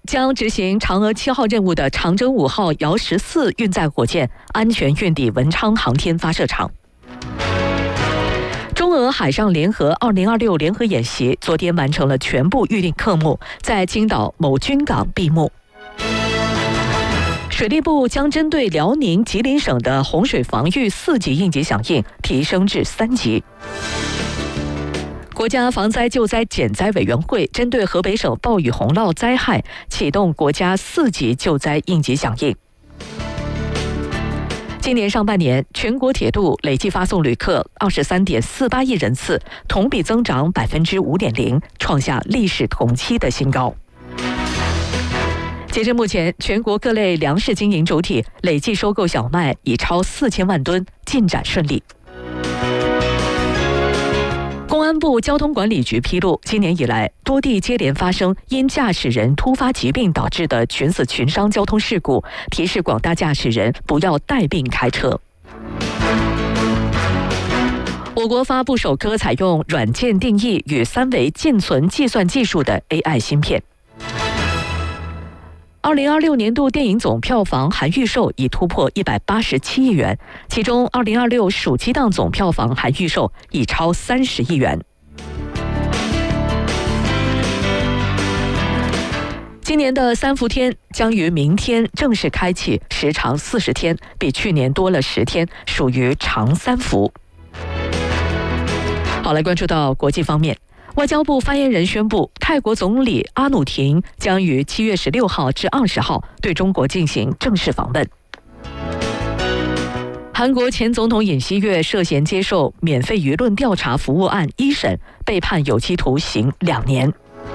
将执行嫦娥7号任务的长征5号遥14运载火箭安全运抵文昌航天发射场。中俄海上联合2026联合演习昨天完成了全部预定科目，在青岛某军港闭幕。水利部将针对辽宁、吉林省的洪水防御4级应急响应提升至3级。国家防灾救灾减灾委员会针对河北省暴雨洪涝灾害启动国家4级救灾应急响应。今年上半年，全国铁路累计发送旅客23.48亿人次，同比增长5.0%，创下历史同期的新高。截至目前，全国各类粮食经营主体累计收购小麦已超4000万吨，进展顺利。公安部交通管理局披露，今年以来多地接连发生因驾驶人突发疾病导致的群死群伤交通事故，提示广大驾驶人不要带病开车。我国发布首颗采用软件定义与3维进存计算技术的 AI 芯片。2026年度电影总票房含预售已突破187亿元，其中2026暑期档总票房含预售已超30亿元。今年的3伏天将于明天正式开启，时长40天，比去年多了10天，属于长3伏。好，来关注到国际方面。外交部发言人宣布，泰国总理阿努廷将于7月16号至20号对中国进行正式访问。韩国前总统尹锡悦涉嫌接受免费舆论调查服务案1审，被判有期徒刑2年。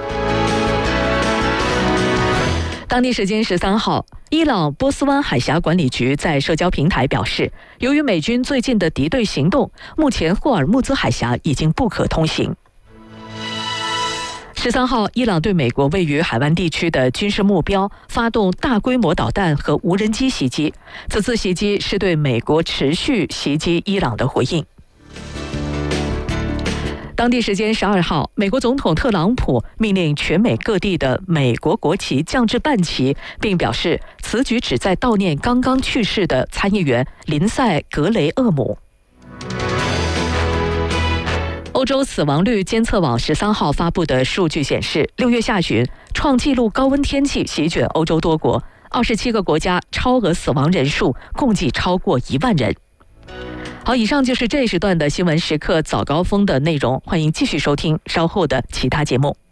当地时间13号，伊朗波斯湾海峡管理局在社交平台表示，由于美军最近的敌对行动，目前霍尔木兹海峡已经不可通行。13号，伊朗对美国位于海湾地区的军事目标发动大规模导弹和无人机袭击，此次袭击是对美国持续袭击伊朗的回应。当地时间12号，美国总统特朗普命令全美各地的美国国旗降至半旗，并表示此举旨在悼念刚刚去世的参议员林赛·格雷厄姆。欧洲死亡率监测网13号发布的数据显示，6月下旬创纪录高温天气席卷欧洲多国，27个国家超额死亡人数共计超过1万人。好，以上就是这一时段的新闻时刻早高峰的内容，欢迎继续收听稍后的其他节目。